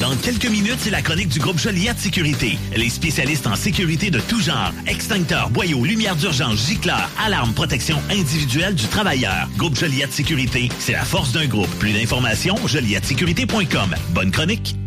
Dans quelques minutes, c'est la chronique du groupe Joliette Sécurité. Les spécialistes en sécurité de tout genre. Extincteurs, boyaux, lumière d'urgence, gicleurs, alarmes, protection individuelle du travailleur. Groupe Joliette Sécurité, c'est la force d'un groupe. Plus d'informations, joliettesécurité.com. Bonne chronique.